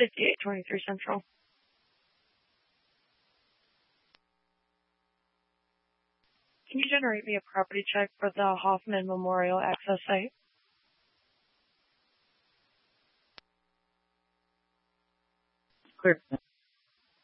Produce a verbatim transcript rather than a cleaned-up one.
fifty-eight twenty-three Central. Can you generate me a property check for the Hoffman Memorial Access Site? Clear.